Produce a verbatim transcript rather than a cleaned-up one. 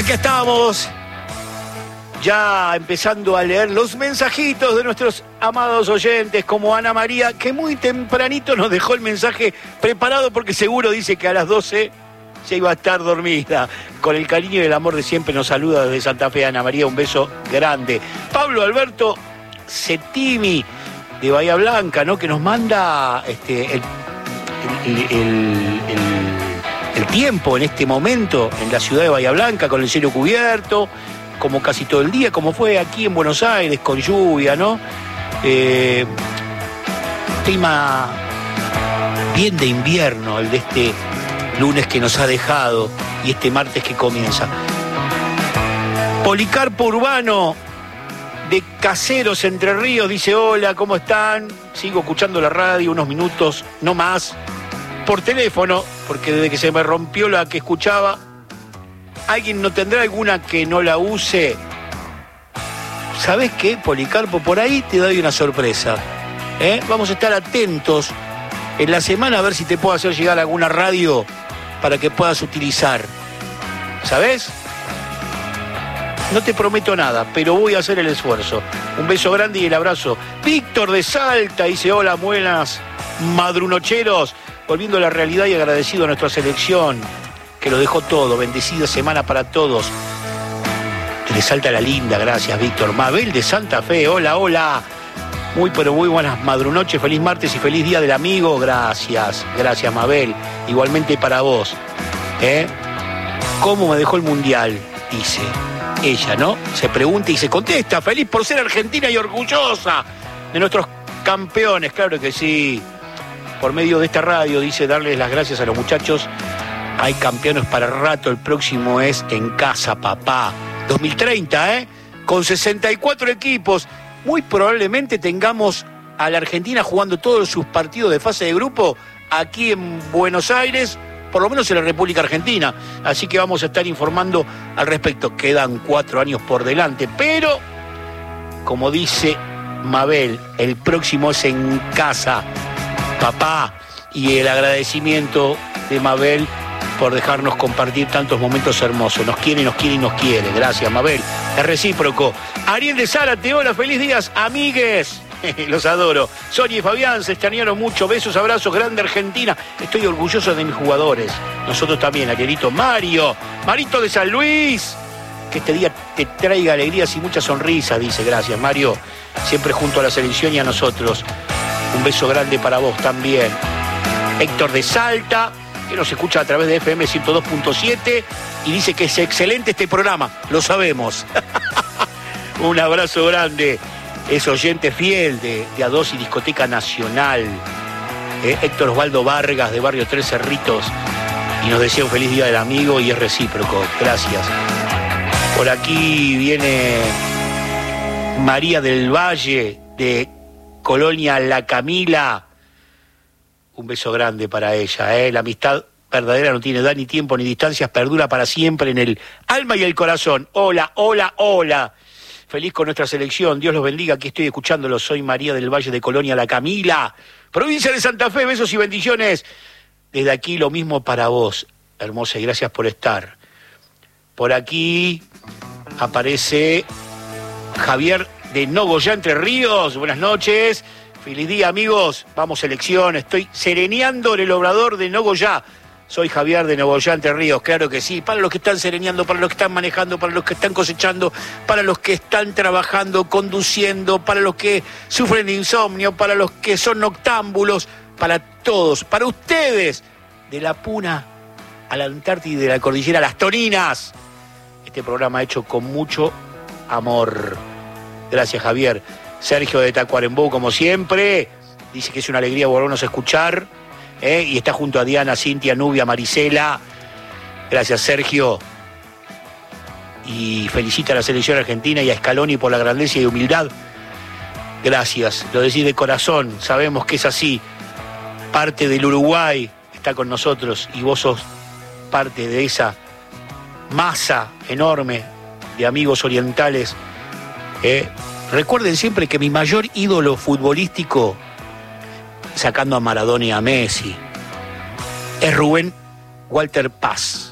acá estamos, ya empezando a leer los mensajitos de nuestros amados oyentes, como Ana María, que muy tempranito nos dejó el mensaje preparado porque seguro dice que a las doce ya iba a estar dormida. Con el cariño y el amor de siempre nos saluda desde Santa Fe, Ana María, un beso grande. Pablo Alberto Setimi, de Bahía Blanca, ¿no? Que nos manda este, el, el, el, el, el tiempo en este momento en la ciudad de Bahía Blanca, con el cielo cubierto, como casi todo el día, como fue aquí en Buenos Aires, con lluvia, ¿no? Eh, clima bien de invierno, el de este lunes que nos ha dejado y este martes que comienza. Policarpo Urbano, de Caseros, Entre Ríos, dice: hola, ¿cómo están? Sigo escuchando la radio unos minutos, no más, por teléfono, porque desde que se me rompió la que escuchaba. ¿Alguien no tendrá alguna que no la use? ¿Sabés qué, Policarpo? Por ahí te doy una sorpresa, ¿eh? Vamos a estar atentos en la semana a ver si te puedo hacer llegar alguna radio para que puedas utilizar. ¿Sabés? No te prometo nada, pero voy a hacer el esfuerzo. Un beso grande y el abrazo. Víctor de Salta dice: hola, buenas madrunocheros. Volviendo a la realidad y agradecido a nuestra selección, que lo dejó todo. Bendecida semana para todos. Que le salta la linda, gracias, Víctor. Mabel de Santa Fe, hola, hola. Muy, pero muy buenas madrunoches, feliz martes y feliz día del amigo. Gracias, gracias, Mabel. Igualmente para vos. ¿Eh? ¿Cómo me dejó el mundial? Dice ella, ¿no? Se pregunta y se contesta. Feliz por ser argentina y orgullosa de nuestros campeones. Claro que sí. Por medio de esta radio, dice, darles las gracias a los muchachos. Hay campeones para rato. El próximo es en casa, papá. dos mil treinta, ¿eh? Con sesenta y cuatro equipos. Muy probablemente tengamos a la Argentina jugando todos sus partidos de fase de grupo aquí en Buenos Aires, por lo menos en la República Argentina. Así que vamos a estar informando al respecto. Quedan cuatro años por delante, pero, como dice Mabel, el próximo es en casa, papá. Y el agradecimiento de Mabel por dejarnos compartir tantos momentos hermosos. Nos quiere, nos quiere y nos quiere. Gracias, Mabel. Es recíproco. Ariel de Zárate, hola, feliz días, amigues. Los adoro. Sonia y Fabián se extrañaron mucho. Besos, abrazos, grande Argentina. Estoy orgulloso de mis jugadores. Nosotros también, Arielito. Mario, Marito de San Luis. Que este día te traiga alegrías y muchas sonrisas, dice. Gracias, Mario. Siempre junto a la selección y a nosotros. Un beso grande para vos también. Héctor de Salta, que nos escucha a través de F M ciento dos punto siete y dice que es excelente este programa. Lo sabemos. Un abrazo grande. Es oyente fiel de, de A dos y Discoteca Nacional. Eh, Héctor Osvaldo Vargas, de Barrio Tres Cerritos. Y nos desea un feliz día del amigo y es recíproco. Gracias. Por aquí viene María del Valle, de Colonia La Camila. Un beso grande para ella, ¿eh? La amistad verdadera no tiene edad ni tiempo ni distancias, perdura para siempre en el alma y el corazón. Hola, hola, hola. Feliz con nuestra selección, Dios los bendiga, aquí estoy escuchándolo. Soy María del Valle de Colonia La Camila, provincia de Santa Fe, besos y bendiciones. Desde aquí lo mismo para vos, hermosa, y gracias por estar. Por aquí aparece Javier de Nogoyá, Entre Ríos, buenas noches. Feliz día, amigos. Vamos, selección. Estoy sereneando en el obrador de Nogoyá. Soy Javier de Nogoyá, Entre Ríos. Claro que sí. Para los que están sereneando, para los que están manejando, para los que están cosechando, para los que están trabajando, conduciendo, para los que sufren de insomnio, para los que son noctámbulos, para todos, para ustedes, de la Puna a la Antártida y de la Cordillera a las Toninas. Este programa hecho con mucho amor. Gracias, Javier. Sergio de Tacuarembó, como siempre, dice que es una alegría volvernos a escuchar, ¿eh? Y está junto a Diana, Cintia, Nubia, Marisela. Gracias, Sergio. Y felicita a la selección argentina y a Scaloni por la grandeza y humildad. Gracias, lo decís de corazón, sabemos que es así. Parte del Uruguay está con nosotros y vos sos parte de esa masa enorme de amigos orientales, ¿eh? Recuerden siempre que mi mayor ídolo futbolístico, sacando a Maradona y a Messi, es Rubén Walter Paz.